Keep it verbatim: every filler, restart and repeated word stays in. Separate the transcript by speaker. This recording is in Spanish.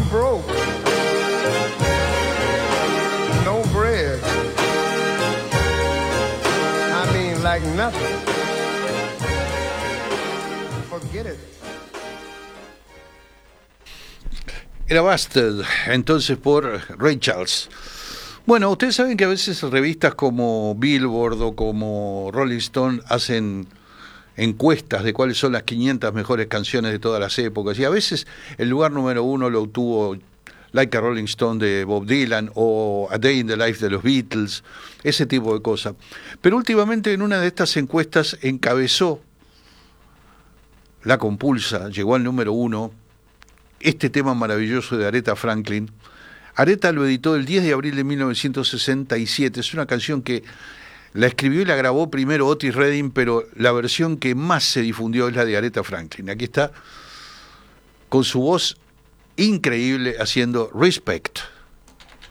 Speaker 1: broke, no bread. I mean, like nothing. Forget it.
Speaker 2: Era Busted, entonces por Ray Charles. Bueno, ustedes saben que a veces revistas como Billboard o como Rolling Stone hacen encuestas de cuáles son las quinientas mejores canciones de todas las épocas, y a veces el lugar número uno lo obtuvo Like a Rolling Stone de Bob Dylan o A Day in the Life de los Beatles, ese tipo de cosas. Pero últimamente en una de estas encuestas encabezó la compulsa, llegó al número uno, este tema maravilloso de Aretha Franklin. Aretha lo editó el diez de abril de mil novecientos sesenta y siete, es una canción que la escribió y la grabó primero Otis Redding, pero la versión que más se difundió es la de Aretha Franklin. Aquí está, con su voz increíble, haciendo Respect.